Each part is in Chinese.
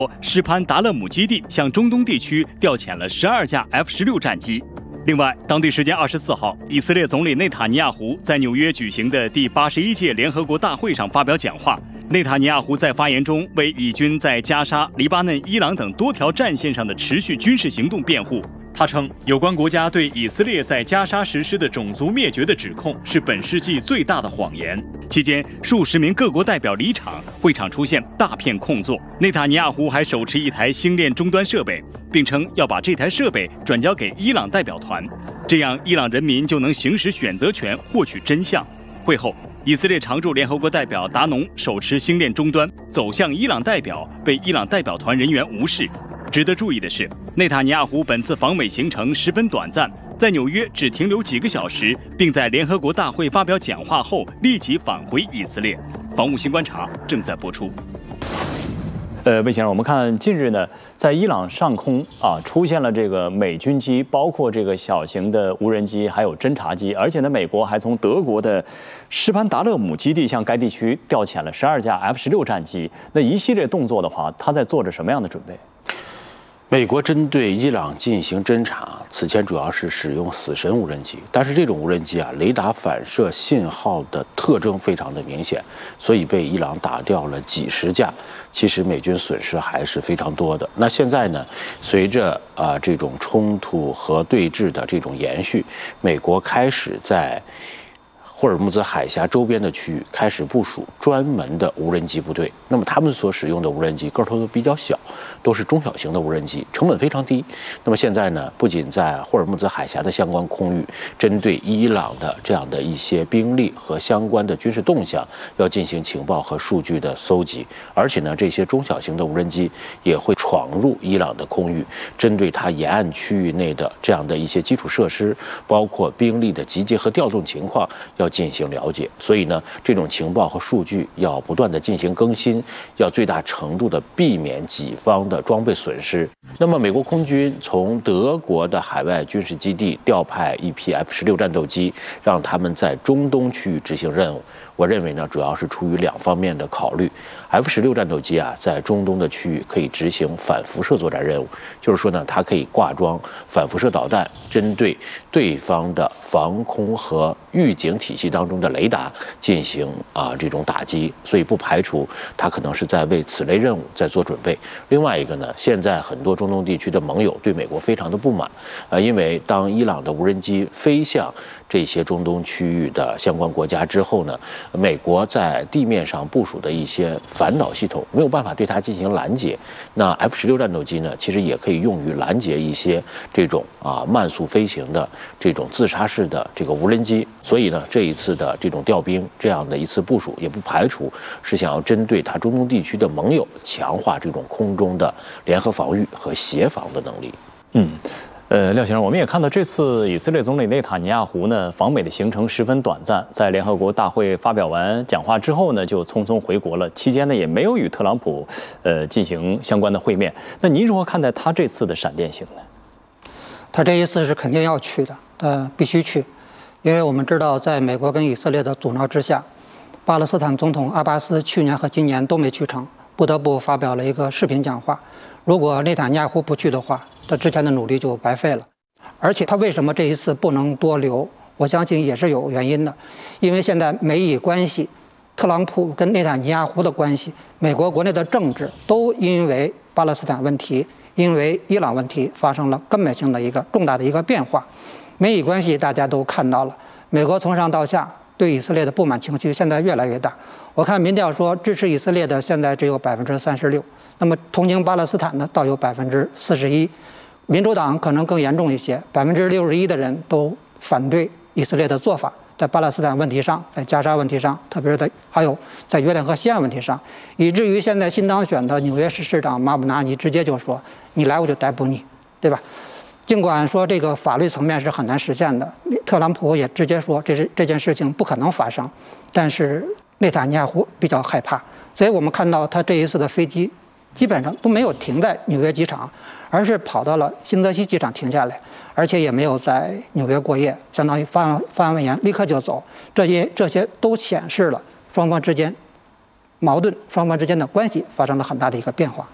施潘达勒姆基地向中东地区调遣了12架 F-16战机。另外，当地时间24号，以色列总理内塔尼亚胡在纽约举行的第81届联合国大会上发表讲话。内塔尼亚胡在发言中为以军在加沙、黎巴嫩、伊朗等多条战线上的持续军事行动辩护。他称，有关国家对以色列在加沙实施的种族灭绝的指控是本世纪最大的谎言。期间，数十名各国代表离场，会场出现大片空座。内塔尼亚胡还手持一台星链终端设备，并称要把这台设备转交给伊朗代表团，这样伊朗人民就能行使选择权，获取真相。会后，以色列常驻联合国代表达农手持星链终端走向伊朗代表，被伊朗代表团人员无视。值得注意的是，内塔尼亚胡本次访美行程十分短暂，在纽约只停留几个小时，并在联合国大会发表讲话后立即返回以色列。防务新观察正在播出。魏先生，我们看近日呢，在伊朗上空出现了这个美军机，包括这个小型的无人机，还有侦察机，而且呢，美国还从德国的施潘达勒姆基地向该地区调遣了12架 F-16战机。那一系列动作的话，他在做着什么样的准备？ 美国针对伊朗进行侦察，此前主要是使用死神无人机，但是这种无人机雷达反射信号的特征非常的明显，所以被伊朗打掉了几十架。其实美军损失还是非常多的。那现在呢，随着这种冲突和对峙的这种延续，美国开始在霍尔木兹海峡周边的区域开始部署专门的无人机部队。那么他们所使用的无人机个头都比较小，都是中小型的无人机，成本非常低。那么现在呢，不仅在霍尔木兹海峡的相关空域，针对伊朗的这样的一些兵力和相关的军事动向，要进行情报和数据的搜集，而且呢，这些中小型的无人机也会闯入伊朗的空域，针对它沿岸区域内的这样的一些基础设施，包括兵力的集结和调动情况，要进行了解。所以呢，这种情报和数据要不断的进行更新，要最大程度的避免己方的装备损失。那么美国空军从德国的海外军事基地调派一批 F-16战斗机，让他们在中东区域执行任务。我认为呢，主要是出于两方面的考虑。F-16战斗机在中东的区域可以执行反辐射作战任务，就是说呢，它可以挂装反辐射导弹，针对对方的防空和预警体系当中的雷达进行这种打击，所以不排除它可能是在为此类任务在做准备。另外一个呢，现在很多中东地区的盟友对美国非常的不满因为当伊朗的无人机飞向这些中东区域的相关国家之后呢，美国在地面上部署的一些反导系统没有办法对它进行拦截。那 F-16战斗机呢，其实也可以用于拦截一些这种慢速飞行的这种自杀式的这个无人机。所以呢，这一次的这种调兵这样的一次部署，也不排除是想要针对它中东地区的盟友，强化这种空中的联合防御和协防的能力。 廖先生，我们也看到这次以色列总理内塔尼亚胡呢访美的行程十分短暂，在联合国大会发表完讲话之后呢，就匆匆回国了。期间呢，也没有与特朗普进行相关的会面。那您如何看待他这次的闪电行呢？ 他这一次是肯定要去的，必须去，因为我们知道，在美国跟以色列的阻挠之下，巴勒斯坦总统阿巴斯去年和今年都没去成，不得不发表了一个视频讲话。如果内塔尼亚胡不去的话，他之前的努力就白费了。而且他为什么这一次不能多留，我相信也是有原因的。因为现在美以关系，特朗普跟内塔尼亚胡的关系，美国国内的政治都因为巴勒斯坦问题，因为伊朗问题发生了根本性的一个重大的一个变化。美以关系大家都看到了，美国从上到下对以色列的不满情绪现在越来越大。我看民调说支持以色列的现在只有36%，那么同情巴勒斯坦的倒有41%，民主党可能更严重一些，61%的人都反对以色列的做法，在巴勒斯坦问题上，在加沙问题上，特别是还有在约旦河西岸问题上，以至于现在新当选的纽约市市长马布纳尼直接就说：“你来我就逮捕你，对吧？”尽管说这个法律层面是很难实现的，特朗普也直接说这件事情不可能发生，但是内塔尼亚胡比较害怕，所以我们看到他这一次的飞机基本上都没有停在纽约机场，而是跑到了新泽西机场停下来，而且也没有在纽约过夜，相当于发完文言立刻就走。这些都显示了双方之间矛盾，双方之间的关系发生了很大的一个变化。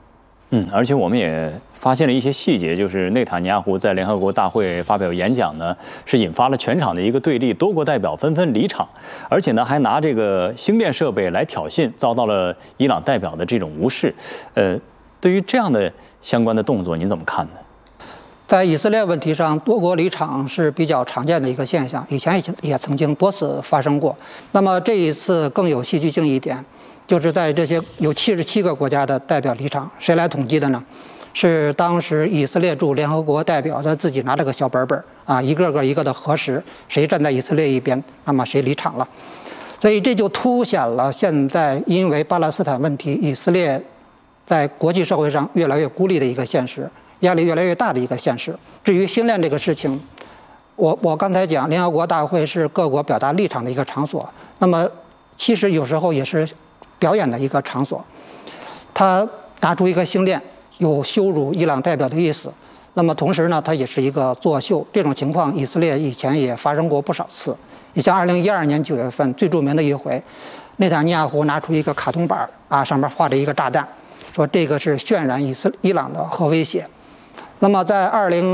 而且我们也发现了一些细节，就是内塔尼亚胡在联合国大会发表演讲呢，是引发了全场的一个对立，多国代表纷纷离场，而且呢还拿这个星链设备来挑衅，遭到了伊朗代表的这种无视。对于这样的相关的动作，您怎么看呢？ 在以色列问题上，多国离场是比较常见的一个现象，以前也曾经多次发生过。那么这一次更有戏剧性一点，就是在这些有77个国家的代表离场，谁来统计的呢？是当时以色列驻联合国代表他自己拿了个小本本啊，一个的核实谁站在以色列一边，那么谁离场了。所以这就凸显了现在因为巴勒斯坦问题，以色列在国际社会上越来越孤立的一个现实，压力越来越大的一个现实。至于星链这个事情，我刚才讲，联合国大会是各国表达立场的一个场所，那么其实有时候也是表演的一个场所。他拿出一个星链，有羞辱伊朗代表的意思，那么同时呢，它也是一个作秀。这种情况，以色列以前也发生过不少次。你像2012年9月份最著名的一回，内塔尼亚胡拿出一个卡通板啊，上面画着一个炸弹，说这个是渲染伊朗的核威胁。那么在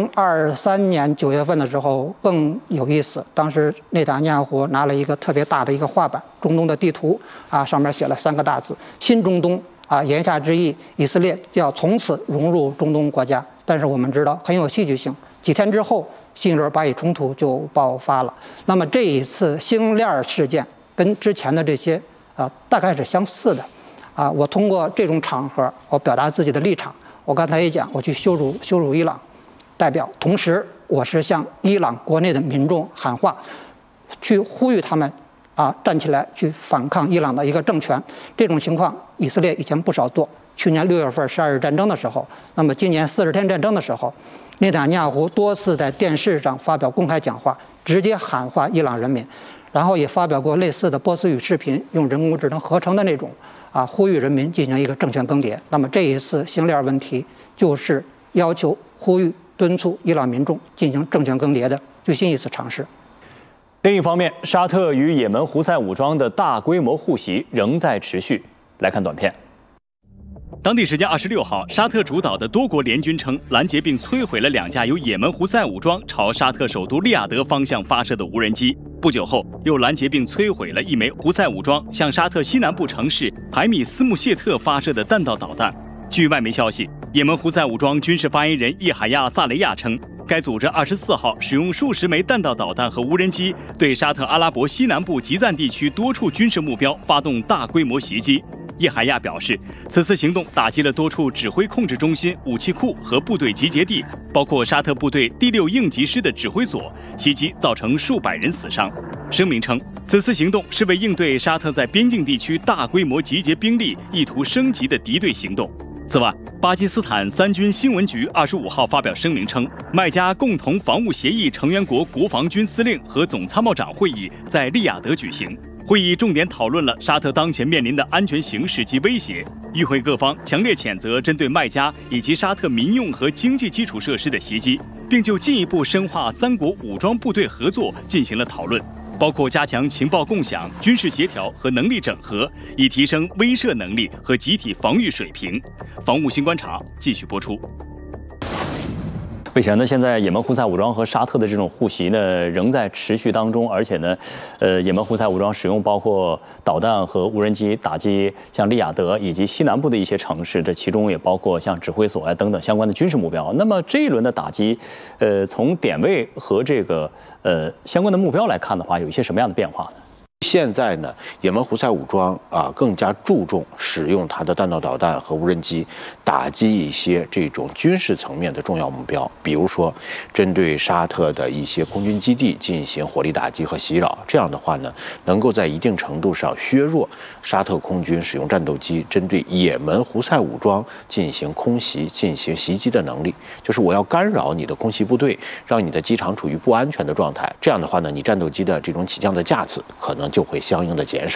2023年9月份的时候更有意思，当时内塔尼亚胡拿了一个特别大的一个画板，中东的地图啊，上面写了3个大字“新中东”啊，言下之意，以色列要从此融入中东国家。但是我们知道很有戏剧性，几天之后新一轮巴以冲突就爆发了。那么这一次星链事件跟之前的这些大概是相似的啊。我通过这种场合，我表达自己的立场。我刚才也讲，我去羞辱伊朗代表，同时我是向伊朗国内的民众喊话，去呼吁他们站起来去反抗伊朗的一个政权。这种情况以色列以前不少做。去年6月份12日战争的时候，那么今年40天战争的时候，内塔尼亚胡多次在电视上发表公开讲话，直接喊话伊朗人民，然后也发表过类似的波斯语视频，用人工智能合成的那种呼吁人民进行一个政权更迭。那么这一次星链问题就是要求呼吁敦促伊朗民众进行政权更迭的最新一次尝试。 另一方面，沙特与也门胡塞武装的大规模互袭仍在持续。来看短片。 当地时间26号，沙特主导的多国联军称拦截并摧毁了2架由也门胡塞武装朝沙特首都利雅得方向发射的无人机。不久后，又拦截并摧毁了一枚胡塞武装向沙特西南部城市海米斯穆谢特发射的弹道导弹。据外媒消息，也门胡塞武装军事发言人叶海亚·萨雷亚称，该组织24号使用数十枚弹道导弹和无人机，对沙特阿拉伯西南部集赞地区多处军事目标发动大规模袭击。叶海亚表示，此次行动打击了多处指挥控制中心、武器库和部队集结地，包括沙特部队第6应急师的指挥所，袭击造成数百人死伤。声明称，此次行动是为应对沙特在边境地区大规模集结兵力、意图升级的敌对行动。此外，巴基斯坦三军新闻局25号发表声明称，麦加共同防务协议成员国国防军司令和总参谋长会议在利雅得举行。会议重点讨论了沙特当前面临的安全形势及威胁，与会各方强烈谴责针对麦加以及沙特民用和经济基础设施的袭击，并就进一步深化3国武装部队合作进行了讨论，包括加强情报共享、军事协调和能力整合，以提升威慑能力和集体防御水平。防务新观察继续播出。 为啥呢？现在也门胡塞武装和沙特的这种互袭呢，仍在持续当中，而且呢，也门胡塞武装使用包括导弹和无人机打击像利雅得以及西南部的一些城市，这其中也包括像指挥所啊等等相关的军事目标。那么这一轮的打击，从点位和这个相关的目标来看的话，有一些什么样的变化呢？ 现在呢，也门胡塞武装更加注重使用它的弹道导弹和无人机打击一些这种军事层面的重要目标，比如说针对沙特的一些空军基地进行火力打击和袭扰。这样的话呢，能够在一定程度上削弱沙特空军使用战斗机针对也门胡塞武装进行空袭、进行袭击的能力。就是我要干扰你的空袭部队，让你的机场处于不安全的状态。这样的话呢，你战斗机的这种起降的架次可能就会相应的减少。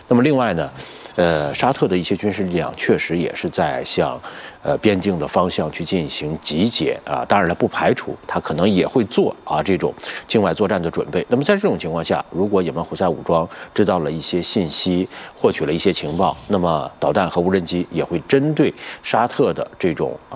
那么另外呢，沙特的一些军事力量确实也是在向边境的方向去进行集结啊。当然了，不排除他可能也会做这种境外作战的准备。那么在这种情况下，如果也门胡塞武装知道了一些信息，获取了一些情报，那么导弹和无人机也会针对沙特的这种